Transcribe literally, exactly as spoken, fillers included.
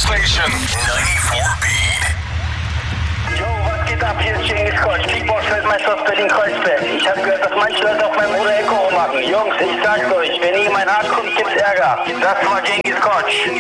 Station ninety-four Beat. Jo, was geht ab? Hier ist Genghis Khan, Kickbox-Weltmeister aus Berlin-Kreuzberg. Ich habe gehört, dass manche Leute auf meinem Bruder Echo machen. Jungs, ich sag's euch, wenn ihr in mein Arsch kommt, gibt's Ärger. Das war Genghis Khan.